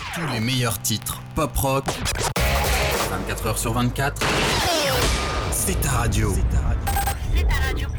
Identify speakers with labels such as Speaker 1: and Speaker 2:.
Speaker 1: Tous les meilleurs titres pop-rock, 24 heures sur 24, c'est ta radio.
Speaker 2: C'est ta radio.